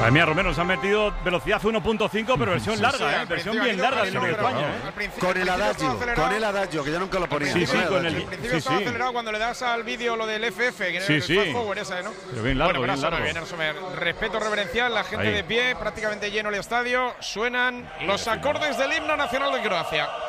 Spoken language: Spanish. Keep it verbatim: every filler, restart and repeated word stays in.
Madre mía, Romero, nos han metido velocidad uno punto cinco, pero versión Sí, larga, sí, ¿eh? Versión bien larga del Himno de España, ¿eh? Con el adagio, con el adagio, que yo nunca lo ponía. Sí, sí, con el. Al principio Sí, estaba sí. acelerado cuando le das al vídeo lo del F F, que Sí, el sí. fast forward ese, ¿no? Pero bien largo, bueno, pero bien largo. bien, resumen. Respeto reverencial, la gente Ahí. de pie, prácticamente lleno el estadio. Suenan los acordes del himno nacional de Croacia.